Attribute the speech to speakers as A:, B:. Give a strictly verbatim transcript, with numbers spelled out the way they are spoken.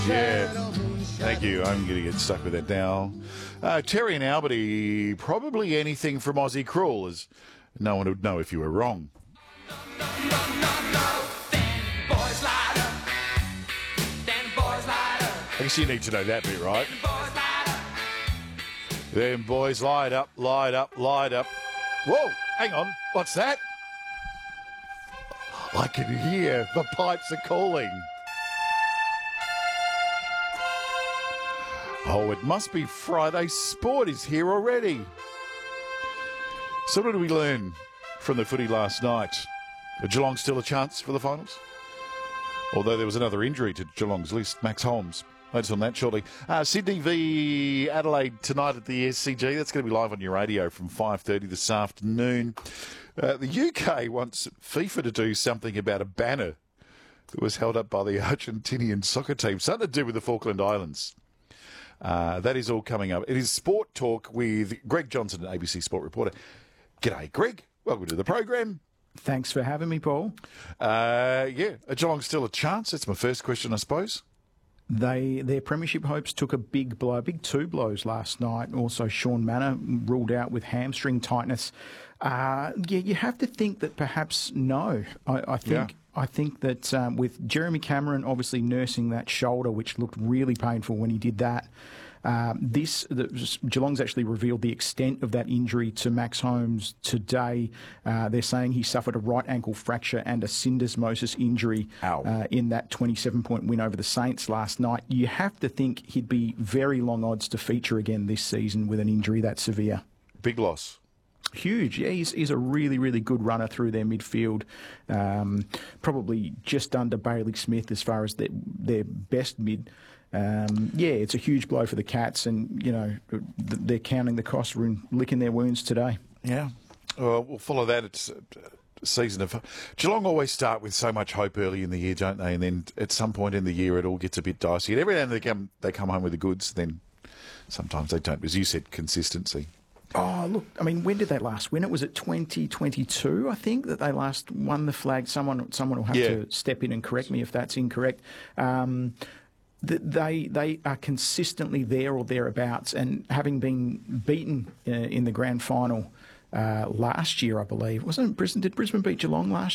A: Yeah, thank you. I'm going to get stuck with that now. Uh, Terry and Albany, probably anything from Aussie Cruel, as no one would know if you were wrong. I guess you need to know that bit, right? Then boys light up, light up, light up. Whoa, hang on, what's that? I can hear the pipes are calling. Oh, it must be Friday Sport is here already. So what did we learn from the footy last night? Are Geelong still a chance for the finals? Although there was another injury to Geelong's list, Max Holmes. Notice on that shortly. Uh, Sydney v Adelaide tonight at the S C G. That's going to be live on your radio from five thirty this afternoon. Uh, the U K wants FIFA to do something about a banner that was held up by the Argentinian soccer team. Something to do with the Falkland Islands. Uh, that is all coming up. It is Sport Talk with Greg Johnson, an A B C Sport reporter. G'day, Greg. Welcome to the program.
B: Thanks for having me, Paul.
A: Uh, yeah, are Geelong still a chance? That's my first question, I suppose.
B: They Their premiership hopes took a big blow, big two blows last night. Also, Sean Manor ruled out with hamstring tightness. Uh, yeah, you have to think that perhaps no. I, I think.
A: Yeah.
B: I think that um, with Jeremy Cameron obviously nursing that shoulder, which looked really painful when he did that, uh, this the, Geelong's actually revealed the extent of that injury to Max Holmes today. Uh, they're saying he suffered a right ankle fracture and a syndesmosis injury uh, in that twenty-seven point win over the Saints last night. You have to think he'd be very long odds to feature again this season with an injury that severe.
A: Big loss.
B: Huge. Yeah, he's, he's a really, really good runner through their midfield. Um, probably just under Bailey Smith as far as their, their best mid. Um, yeah, it's a huge blow for the Cats, and, you know, they're counting the cost and licking their wounds today.
A: Yeah. Well, we'll follow that. It's a season of... Geelong always start with so much hope early in the year, don't they? And then at some point in the year, it all gets a bit dicey. And every now and then they come, they come home with the goods, then sometimes they don't. As you said, consistency.
B: Oh, look, I mean, when did they last win? It was at twenty twenty-two, I think, that they last won the flag. Someone someone will have
A: yeah.
B: to step in and correct me if that's incorrect. Um, they they are consistently there or thereabouts, and having been beaten uh, in the grand final uh, last year, I believe. Wasn't Brisbane? Did Brisbane beat Geelong last